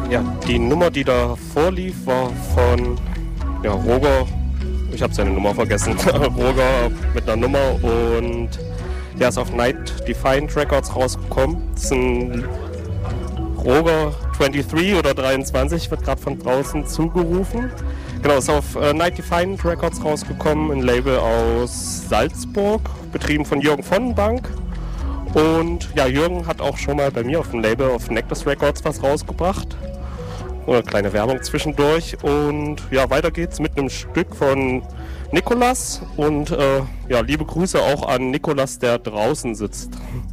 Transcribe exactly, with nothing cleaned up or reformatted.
Ja, die Nummer, die da vorlief, war von ja, Roger. Ich habe seine Nummer vergessen. Roger mit einer Nummer und der ist auf Night Defiant Records rausgekommen. Das ist ein Roger dreiundzwanzig oder dreiundzwanzig, wird gerade von draußen zugerufen. Genau, ist auf äh, Night Defiant Records rausgekommen, ein Label aus Salzburg, betrieben von Jürgen Vonnenbank. Und ja, Jürgen hat auch schon mal bei mir auf dem Label auf Nectus Records was rausgebracht. Eine kleine Werbung zwischendurch. Und ja, weiter geht's mit einem Stück von Nikolas. Und äh, ja, liebe Grüße auch an Nikolas, der draußen sitzt.